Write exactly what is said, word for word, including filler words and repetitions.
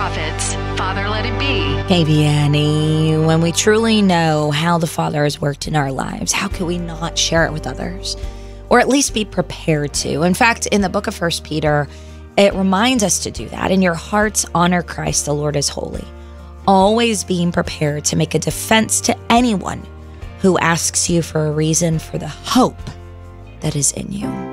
Prophets, Father Let It Be. Hey, Vianney, when we truly know how the Father has worked in our lives, how can we not share it with others? Or at least be prepared to. In fact, in the book of First Peter, it reminds us to do that. In your hearts, honor Christ, the Lord is holy. Always being prepared to make a defense to anyone who asks you for a reason for the hope that is in you.